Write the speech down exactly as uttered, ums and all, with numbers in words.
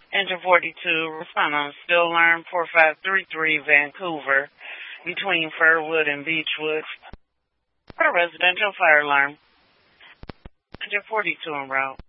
Engine forty-two, respond on still alarm four five three three Vancouver, between Furwood and Beechwood. For a residential fire alarm. Engine forty-two en route.